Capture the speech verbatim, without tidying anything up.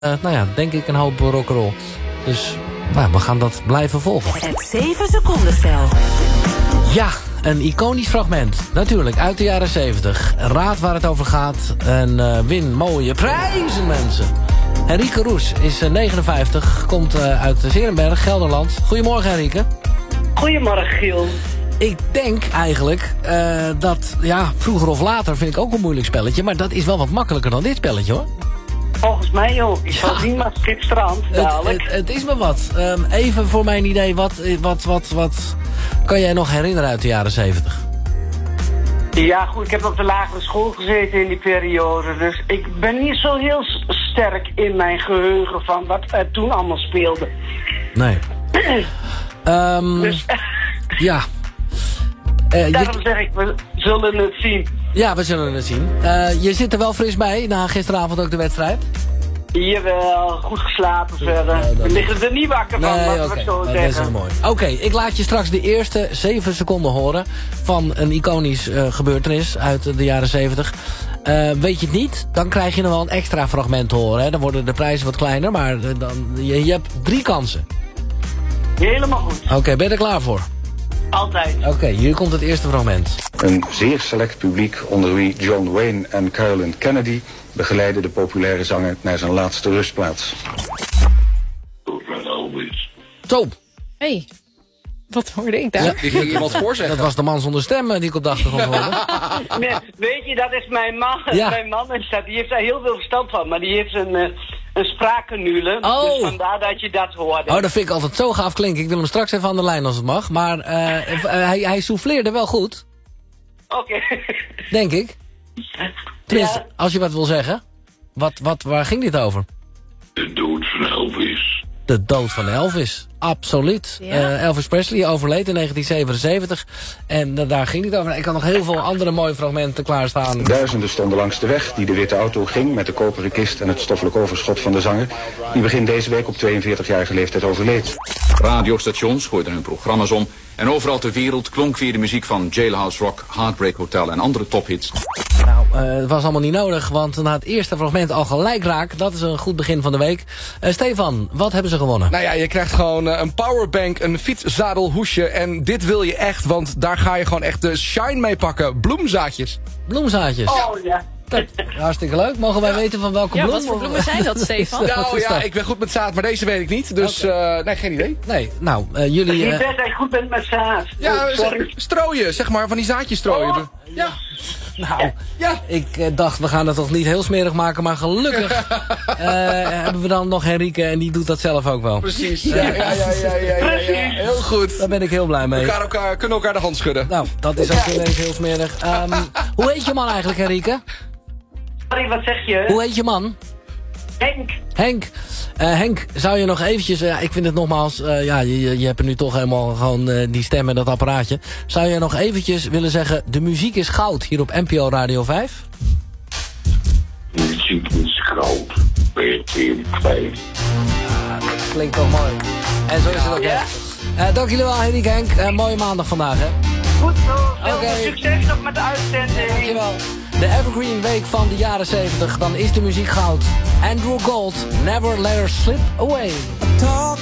Uh, nou ja, denk ik een hoop rock'n'roll. Dus nou, we gaan dat blijven volgen. Het zeven seconden spel. Ja, een iconisch fragment. Natuurlijk, uit de jaren zeventig. Raad waar het over gaat. En uh, win mooie prijzen, mensen. Henrike Roes is uh, negenenvijftig. Komt uh, uit Zeerenberg, Gelderland. Goedemorgen, Henrike. Goedemorgen, Giel. Ik denk eigenlijk uh, dat, ja, vroeger of later vind ik ook een moeilijk spelletje. Maar dat is wel wat makkelijker dan dit spelletje, hoor. Volgens mij, joh. Ik zal zien maar strand dadelijk. Het, het, het is me wat. Um, even voor mijn idee, wat, wat, wat, wat kan jij nog herinneren uit de jaren zeventig? Ja, goed. Ik heb op de lagere school gezeten in die periode. Dus ik ben niet zo heel sterk in mijn geheugen van wat er toen allemaal speelde. Nee. um, dus, ja. Uh, Daarom je... zeg ik, we zullen het zien. Ja, we zullen het zien. Uh, je zit er wel fris bij, na gisteravond ook de wedstrijd? Jawel, goed geslapen verder. Ja, we liggen er niet wakker van, nee, laten okay. we zo nee, zeggen. Dat is mooi. Oké, okay, ik laat je straks de eerste zeven seconden horen van een iconisch uh, gebeurtenis uit de jaren zeventig. Uh, weet je het niet, dan krijg je nog wel een extra fragment te horen. Hè? Dan worden de prijzen wat kleiner, maar uh, dan, je, je hebt drie kansen. Helemaal goed. Oké, okay, ben je er klaar voor? Altijd. Oké, okay, hier komt het eerste fragment. Een zeer select publiek, onder wie John Wayne en Carolyn Kennedy, begeleidde de populaire zanger naar zijn laatste rustplaats. Zo. Hey, wat hoorde ik daar? Ja, die ging iemand voorzeggen. Dat was de man zonder stem die ik op de achtergrond hoorde. Nee, weet je, dat is mijn man. Ja. Mijn man is dat. Die heeft daar heel veel verstand van, maar die heeft een... Uh, Een spraakkenule, oh. Dus vandaar dat je dat hoorde. Oh, dat vind ik altijd zo gaaf klinken. Ik wil hem straks even aan de lijn als het mag. Maar uh, uh, hij, hij souffleerde wel goed. Oké. Okay. Denk ik. Tenminste, ja. Als je wat wil zeggen. Wat, wat, waar ging dit over? De dood van Elvis. De dood van Elvis. Absoluut. Ja. Uh, Elvis Presley overleed in negentien zevenenzeventig. En uh, daar ging het over. Ik had nog heel veel andere mooie fragmenten klaarstaan. Duizenden stonden langs de weg die de witte auto ging met de koperen kist en het stoffelijk overschot van de zanger, die begin deze week op tweeënveertigjarige leeftijd overleed. Radiostations gooiden hun programma's om en overal ter wereld klonk weer de muziek van Jailhouse Rock, Heartbreak Hotel en andere tophits. Nou, uh, het was allemaal niet nodig, want na het eerste fragment al gelijk raak. Dat is een goed begin van de week. Uh, Stefan, wat hebben ze gewonnen? Nou ja, je krijgt gewoon uh, een powerbank, een fietszadel, hoesje. En dit wil je echt, want daar ga je gewoon echt de shine mee pakken. Bloemzaadjes. Bloemzaadjes? Oh ja. Dat, hartstikke leuk. Mogen wij ja. weten van welke ja, bloem? Wat voor bloemen zijn dat, Stefan? Nou ja, ik ben goed met zaad, maar deze weet ik niet. Dus okay. uh, nee, geen idee. Nee, nou, uh, jullie... Je Uh... bent dat je goed bent met zaad. Ja, oh, strooien, zeg maar, van die zaadjes strooien. Oh. Ja. Nou, ja. ik uh, dacht, we gaan het toch niet heel smerig maken, maar gelukkig uh, hebben we dan nog Henrike en die doet dat zelf ook wel. Precies. Ja, ja, ja, ja, ja, ja, ja, ja. Heel goed. Daar ben ik heel blij mee. Elkaar, elkaar, kunnen elkaar de hand schudden. Nou, dat is ook ineens heel smerig. Um, hoe heet je man eigenlijk, Henrike? Sorry, wat zeg je? Hoe heet je man? Henk. Henk. Uh, Henk, zou je nog eventjes... Uh, ik vind het nogmaals... Uh, ja, je, je hebt er nu toch helemaal gewoon uh, die stem en dat apparaatje. Zou je nog eventjes willen zeggen... De muziek is goud hier op N P O Radio vijf? De muziek is goud. B T vijf. Ja, dat klinkt toch mooi. En zo is het ook ja. echt. Uh, dank jullie wel, Henk Henk. Uh, mooie maandag vandaag, hè? Goed zo. Veel okay. succes nog met de uitzending. Ja, dankjewel. De Evergreen Week van de jaren zeventig. Dan is de muziek goud. Andrew Gold, Never Let Her Slip Away.